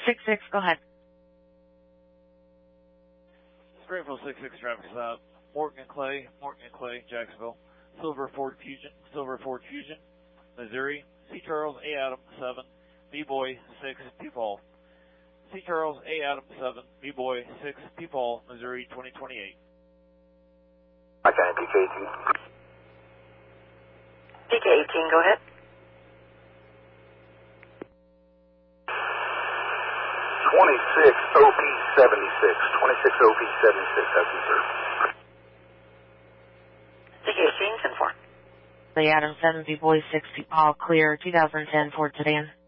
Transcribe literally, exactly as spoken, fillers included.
six six, go ahead. Springfield six six traffic stop. Morton and Clay, Morton and Clay, Jacksonville. Silver Ford Fusion, Silver Ford Fusion, Missouri. C. Charles, A. Adam, seven. B-Boy, six. P-Paul. C. Charles, A. Adam, seven. B-Boy, six. P-Paul, Missouri, twenty twenty-eight. Okay, P K eighteen. P K eighteen, go ahead. twenty-six O P seventy-six. twenty-six O P seventy-six, that's you, sir. P K eighteen, ten four. The Adam seven, B-Boy six, Paul, clear, two thousand ten Ford sedan.